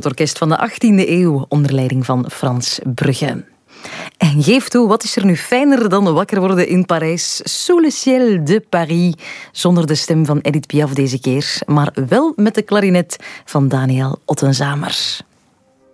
slotorkest van de 18e eeuw onder leiding van Frans Brugge. En geef toe, wat is er nu fijner dan wakker worden in Parijs? Sous le ciel de Paris. Zonder de stem van Edith Piaf deze keer, maar wel met de klarinet van Daniel Ottenzamer.